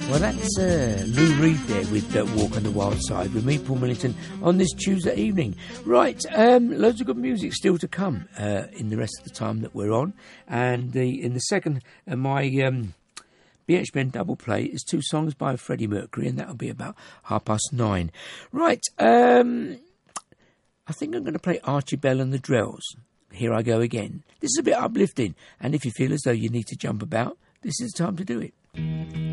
Well, that's Lou Reed there with Walk on the Wild Side with me, Paul Millington, on this Tuesday evening. Right, loads of good music still to come in the rest of the time that we're on. And in the second, my BHBN double play is 2 songs by Freddie Mercury, and that'll be about 9:30. Right, I think I'm going to play Archie Bell and the Drells. Here I Go Again. This is a bit uplifting, and if you feel as though you need to jump about, this is the time to do it.